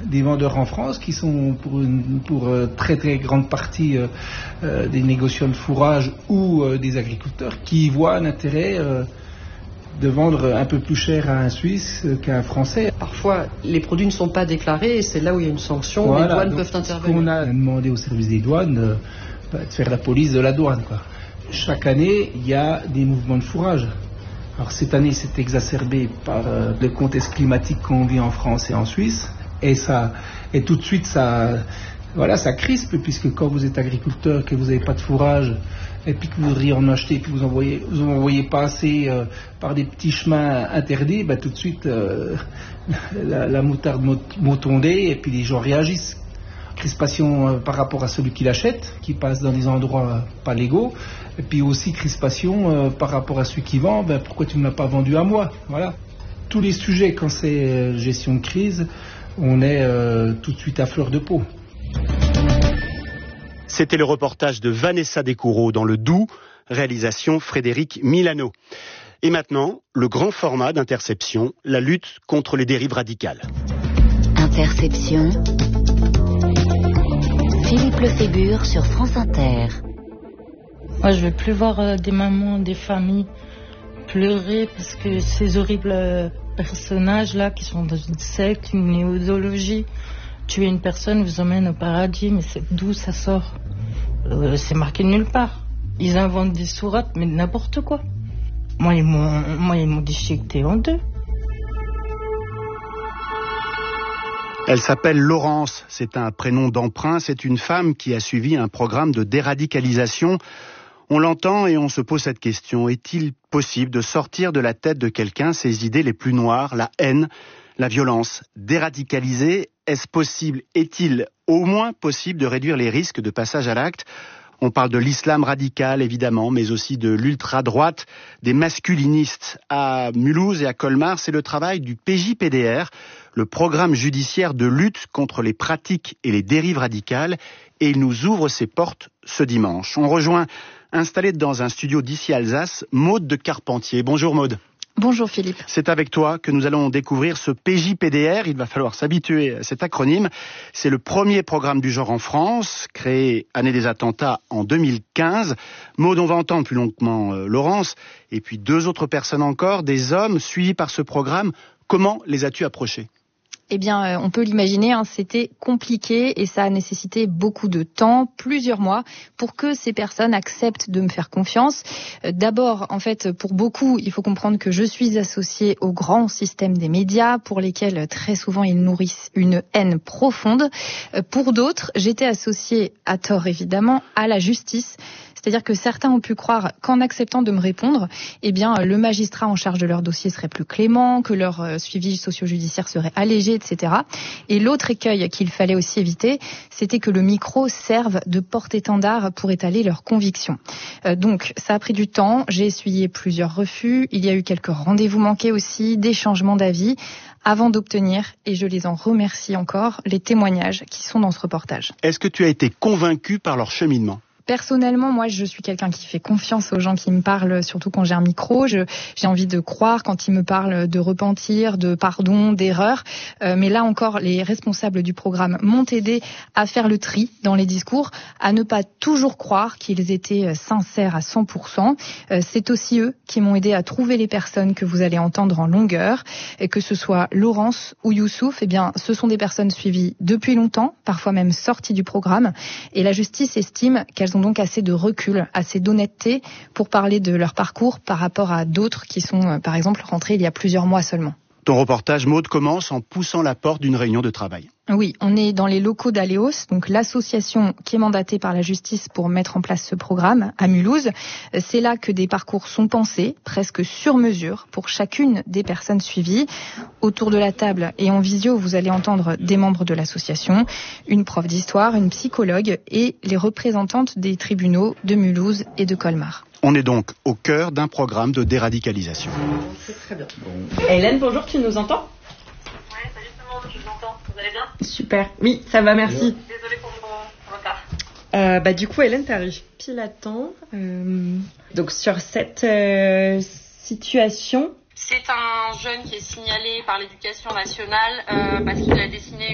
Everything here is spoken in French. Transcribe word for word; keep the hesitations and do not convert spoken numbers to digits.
des vendeurs en France qui sont pour une pour euh, très très grande partie euh, euh, des négociants de fourrage ou euh, des agriculteurs qui voient un intérêt euh, de vendre un peu plus cher à un Suisse qu'à un Français. Parfois, les produits ne sont pas déclarés et c'est là où il y a une sanction. Voilà, les douanes donc, peuvent intervenir. On a demandé au service des douanes euh, de faire la police de la douane, quoi. Chaque année, il y a des mouvements de fourrage. Alors cette année, c'est exacerbé par euh, le contexte climatique qu'on vit en France et en Suisse. Et, ça, et tout de suite, ça, voilà, ça crispe, puisque quand vous êtes agriculteur, que vous n'avez pas de fourrage, et puis que vous voudriez en acheter, puis vous envoyez, vous envoyez passer euh, par des petits chemins interdits, bah, tout de suite, euh, la, la moutarde motondée, et puis les gens réagissent. Crispation euh, par rapport à celui qui l'achète, qui passe dans des endroits euh, pas légaux, et puis aussi crispation euh, par rapport à celui qui vend, ben, pourquoi tu ne m'as pas vendu à moi, voilà. Tous les sujets, quand c'est euh, gestion de crise, on est euh, tout de suite à fleur de peau. C'était le reportage de Vanessa Descoureaux dans le Doubs, réalisation Frédéric Milano. Et maintenant, le grand format d'Interception, la lutte contre les dérives radicales. Interception. Philippe Lefébure sur France Inter. Moi, je veux plus voir euh, des mamans, des familles pleurer parce que ces horribles euh, personnages-là qui sont dans une secte, une néodologie, tuer une personne vous emmène au paradis, mais c'est d'où ça sort? euh, C'est marqué nulle part. Ils inventent des sourates, mais n'importe quoi. Moi, ils m'ont, moi, ils m'ont déchiqueté en deux. Elle s'appelle Laurence, c'est un prénom d'emprunt, c'est une femme qui a suivi un programme de déradicalisation. On l'entend et on se pose cette question, est-il possible de sortir de la tête de quelqu'un ses idées les plus noires, la haine, la violence? Déradicaliser, est-ce possible? Est-il au moins possible de réduire les risques de passage à l'acte? On parle de l'islam radical, évidemment, mais aussi de l'ultra-droite, des masculinistes. À Mulhouse et à Colmar, c'est le travail du P J P D R, le programme judiciaire de lutte contre les pratiques et les dérives radicales, et il nous ouvre ses portes ce dimanche. On rejoint, installée dans un studio d'ici Alsace, Maude de Carpentier. Bonjour Maude. Bonjour Philippe. C'est avec toi que nous allons découvrir ce P J P D R. Il va falloir s'habituer à cet acronyme. C'est le premier programme du genre en France, créé année des attentats en deux mille quinze. Maude, on va entendre plus longuement euh, Laurence, et puis deux autres personnes encore, des hommes suivis par ce programme. Comment les as-tu approchés ? Eh bien, euh, on peut l'imaginer, hein, c'était compliqué et ça a nécessité beaucoup de temps, plusieurs mois, pour que ces personnes acceptent de me faire confiance. Euh, d'abord, en fait, pour beaucoup, il faut comprendre que je suis associée au grand système des médias, pour lesquels très souvent ils nourrissent une haine profonde. Euh, pour d'autres, j'étais associée, à tort évidemment, à la justice. C'est-à-dire que certains ont pu croire qu'en acceptant de me répondre, eh bien, le magistrat en charge de leur dossier serait plus clément, que leur euh, suivi socio-judiciaire serait allégé, et cetera. Et l'autre écueil qu'il fallait aussi éviter, c'était que le micro serve de porte-étendard pour étaler leurs convictions. Euh, donc, ça a pris du temps, j'ai essuyé plusieurs refus, il y a eu quelques rendez-vous manqués aussi, des changements d'avis, avant d'obtenir, et je les en remercie encore, les témoignages qui sont dans ce reportage. Est-ce que tu as été convaincu par leur cheminement ? Personnellement, moi, je suis quelqu'un qui fait confiance aux gens qui me parlent, surtout quand j'ai un micro. Je, j'ai envie de croire quand ils me parlent de repentir, de pardon, d'erreur. Euh, mais là encore, les responsables du programme m'ont aidé à faire le tri dans les discours, à ne pas toujours croire qu'ils étaient sincères à cent pour cent. Euh, c'est aussi eux qui m'ont aidé à trouver les personnes que vous allez entendre en longueur. Et que ce soit Laurence ou Youssouf, eh bien, ce sont des personnes suivies depuis longtemps, parfois même sorties du programme. Et la justice estime qu'elles ont donc assez de recul, assez d'honnêteté pour parler de leur parcours par rapport à d'autres qui sont, par exemple, rentrés il y a plusieurs mois seulement. Ton reportage, Maude, commence en poussant la porte d'une réunion de travail. Oui, on est dans les locaux d'Aléos, donc l'association qui est mandatée par la justice pour mettre en place ce programme à Mulhouse. C'est là que des parcours sont pensés, presque sur mesure, pour chacune des personnes suivies. Autour de la table et en visio, vous allez entendre des membres de l'association, une prof d'histoire, une psychologue et les représentantes des tribunaux de Mulhouse et de Colmar. On est donc au cœur d'un programme de déradicalisation. C'est très bien. Bon. Hélène, bonjour, tu nous entends ? Ouais, bah justement, je vous entends. Vous allez bien ? Super. Oui, ça va, merci. Désolée pour mon retard. Euh, bah, du coup, Hélène, t'arrives pile à temps. Euh, donc, sur cette euh, situation... C'est un jeune qui est signalé par l'éducation nationale euh, parce qu'il a dessiné